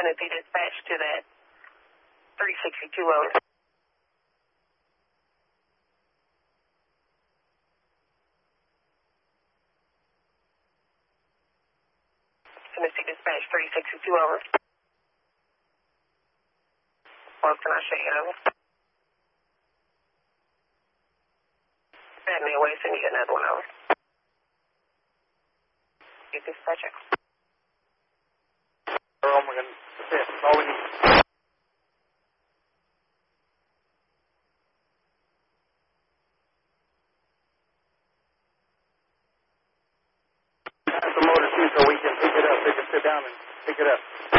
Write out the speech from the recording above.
Tennessee dispatch to that 362 over. Tennessee dispatch 362 over. What can I show you over? Send me away, send you another one over. You dispatcher. Oh my God, that's it. All we need. That's the motor too, so we can pick it up. They can sit down and pick it up.